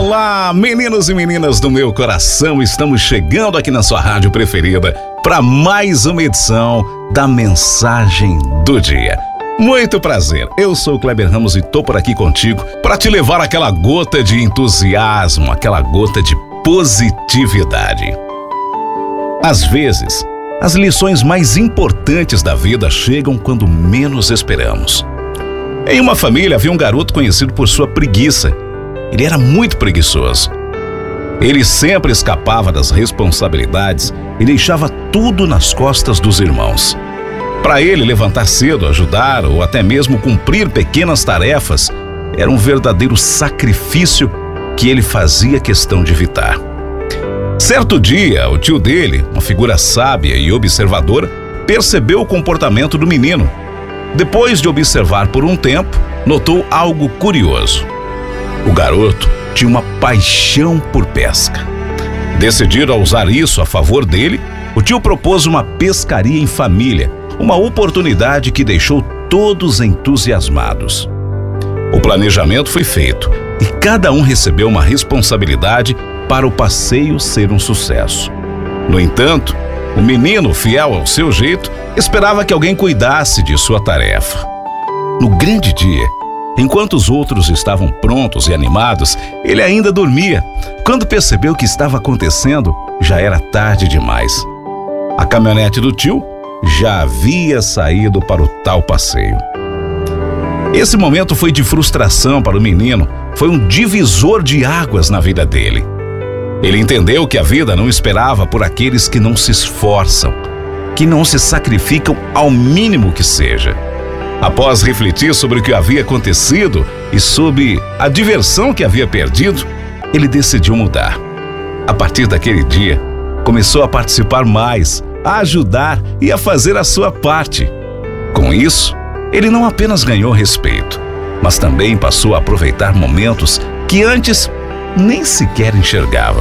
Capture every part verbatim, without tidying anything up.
Olá, meninos e meninas do meu coração, estamos chegando aqui na sua rádio preferida para mais uma edição da Mensagem do Dia. Muito prazer, eu sou o Kleber Ramos e tô por aqui contigo para te levar aquela gota de entusiasmo, aquela gota de positividade. Às vezes, as lições mais importantes da vida chegam quando menos esperamos. Em uma família havia um garoto conhecido por sua preguiça. Ele era muito preguiçoso. Ele sempre escapava das responsabilidades e deixava tudo nas costas dos irmãos. Para ele, levantar cedo, ajudar ou até mesmo cumprir pequenas tarefas era um verdadeiro sacrifício que ele fazia questão de evitar. Certo dia, o tio dele, uma figura sábia e observadora, percebeu o comportamento do menino. Depois de observar por um tempo, notou algo curioso. O garoto tinha uma paixão por pesca. Decidido a usar isso a favor dele, o tio propôs uma pescaria em família, uma oportunidade que deixou todos entusiasmados. O planejamento foi feito e cada um recebeu uma responsabilidade para o passeio ser um sucesso. No entanto, o menino, fiel ao seu jeito, esperava que alguém cuidasse de sua tarefa. No grande dia, enquanto os outros estavam prontos e animados, ele ainda dormia. Quando percebeu o que estava acontecendo, já era tarde demais. A caminhonete do tio já havia saído para o tal passeio. Esse momento foi de frustração para o menino, foi um divisor de águas na vida dele. Ele entendeu que a vida não esperava por aqueles que não se esforçam, que não se sacrificam ao mínimo que seja. Após refletir sobre o que havia acontecido e sobre a diversão que havia perdido, ele decidiu mudar. A partir daquele dia, começou a participar mais, a ajudar e a fazer a sua parte. Com isso, ele não apenas ganhou respeito, mas também passou a aproveitar momentos que antes nem sequer enxergava.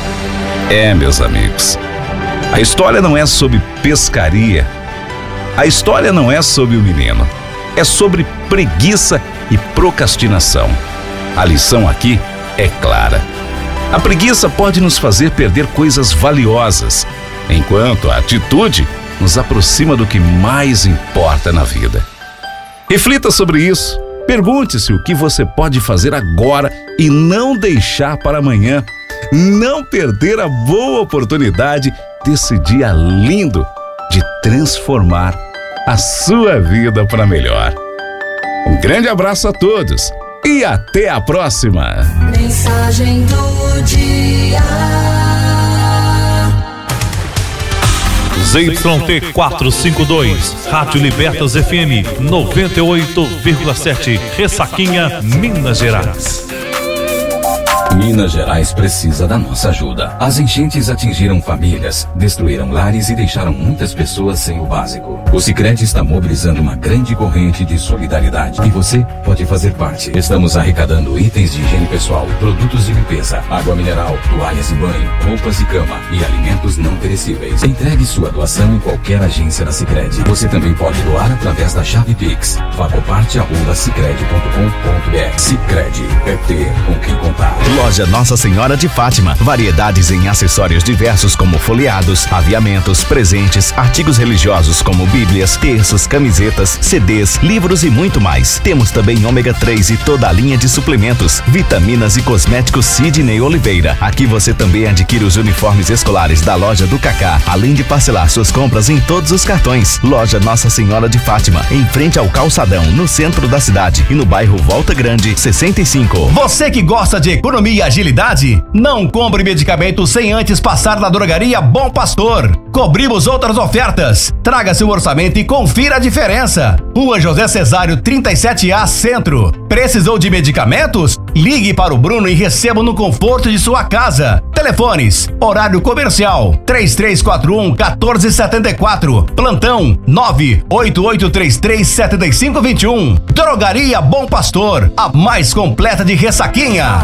É, meus amigos, a história não é sobre pescaria. A história não é sobre o menino. É sobre preguiça e procrastinação. A lição aqui é clara. A preguiça pode nos fazer perder coisas valiosas, enquanto a atitude nos aproxima do que mais importa na vida. Reflita sobre isso. Pergunte-se o que você pode fazer agora e não deixar para amanhã. Não perder a boa oportunidade desse dia lindo de transformar a sua vida para melhor. Um grande abraço a todos e até a próxima. Mensagem do dia. Z Y T quatrocentos e cinquenta e dois, Rádio Libertas F M noventa e oito vírgula sete, Ressaquinha, Minas Gerais. Minas Gerais precisa da nossa ajuda. As enchentes atingiram famílias, destruíram lares e deixaram muitas pessoas sem o básico. O Sicredi está mobilizando uma grande corrente de solidariedade e você pode fazer parte. Estamos arrecadando itens de higiene pessoal, produtos de limpeza, água mineral, toalhas e banho, roupas e cama e alimentos não perecíveis. Entregue sua doação em qualquer agência da Sicredi. Você também pode doar através da chave Pix. Facoparte arroba sicredi ponto com ponto br. Sicredi é ter com quem contar. Loja Nossa Senhora de Fátima. Variedades em acessórios diversos como folheados, aviamentos, presentes, artigos religiosos como bíblias, terços, camisetas, C Ds, livros e muito mais. Temos também ômega três e toda a linha de suplementos, vitaminas e cosméticos Sidney Oliveira. Aqui você também adquire os uniformes escolares da loja do Cacá, além de parcelar suas compras em todos os cartões. Loja Nossa Senhora de Fátima, em frente ao Calçadão, no centro da cidade e no bairro Volta Grande, sessenta e cinco. Você que gosta de economia e agilidade, não compre medicamento sem antes passar na drogaria Bom Pastor. Cobrimos outras ofertas. Traga seu orçamento e confira a diferença. Rua José Cesário trinta e sete A Centro. Precisou de medicamentos? Ligue para o Bruno e receba no conforto de sua casa. Telefones: horário comercial três três quatro um, um quatro sete quatro, plantão nove oito oito três três sete cinco dois um. Drogaria Bom Pastor, a mais completa de Ressaquinha. Atenção!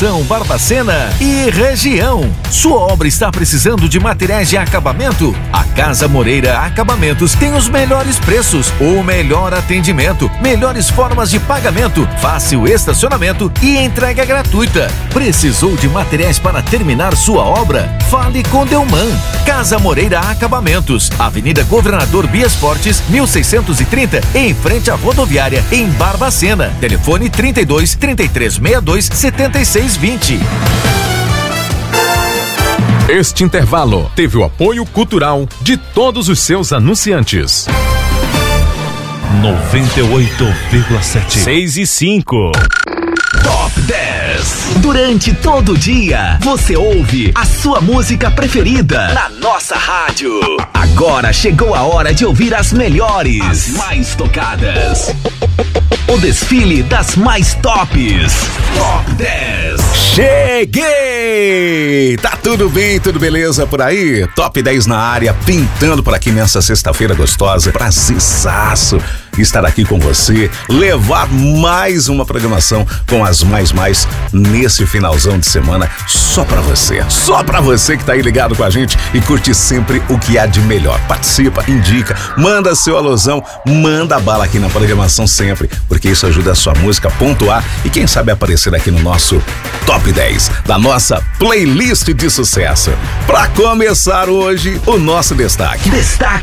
Construção Barbacena e região. Sua obra está precisando de materiais de acabamento? A Casa Moreira Acabamentos tem os melhores preços, o melhor atendimento, melhores formas de pagamento, fácil estacionamento e entrega gratuita. Precisou de materiais para terminar sua obra? Fale com Delman. Casa Moreira Acabamentos, Avenida Governador Bias Fortes, mil seiscentos e trinta, em frente à rodoviária, em Barbacena. Telefone trinta e dois, trinta e três, sessenta e dois, setenta e seis, vinte. Este intervalo teve o apoio cultural de todos os seus anunciantes. noventa e oito vírgula sete. seis e cinco. Top dez. Durante todo o dia, você ouve a sua música preferida na nossa rádio. Agora chegou a hora de ouvir as melhores, as mais tocadas. O desfile das mais tops. Top dez. Cheguei! Tá tudo bem, tudo beleza por aí? Top dez na área, pintando por aqui nessa sexta-feira gostosa. Prazerzaço estar aqui com você, levar mais uma programação com as mais mais nesse finalzão de semana, só pra você, só pra você que tá aí ligado com a gente e curte sempre o que há de melhor. Participa, indica, manda seu alusão, manda bala aqui na programação sempre, porque isso ajuda a sua música a pontuar e quem sabe aparecer aqui no nosso Top dez, da nossa playlist de sucesso. Pra começar hoje, o nosso destaque. Destaque